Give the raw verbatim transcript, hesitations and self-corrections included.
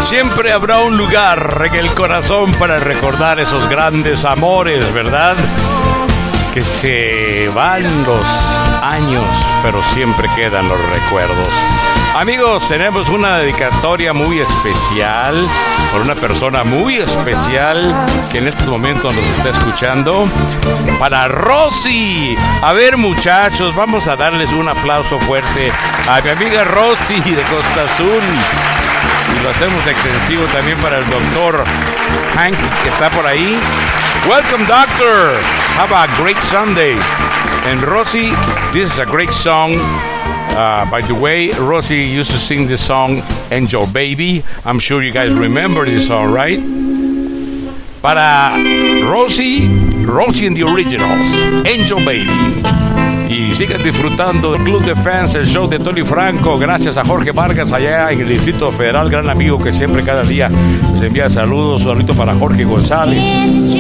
Siempre habrá un lugar en el corazón para recordar esos grandes amores, ¿verdad? Que se van los años, pero siempre quedan los recuerdos. Amigos, tenemos una dedicatoria muy especial por una persona muy especial que en estos momentos nos está escuchando. Para Rosy. A ver, muchachos, vamos a darles un aplauso fuerte a mi amiga Rosy de Costa Azul. Y lo hacemos extensivo también para el doctor Hank, que está por ahí. Welcome, doctor. Have a great Sunday. And Rosy, this is a great song. Uh, by the way, Rosy used to sing this song, Angel Baby. I'm sure you guys remember this song, right? Para Rosy, Rosy and the Originals, Angel Baby. Y sigan disfrutando del Club de Fans, el show de Tony Franco. Gracias a Jorge Vargas allá en el Distrito Federal, gran amigo que siempre cada día nos envía saludos. Un saludito para Jorge González.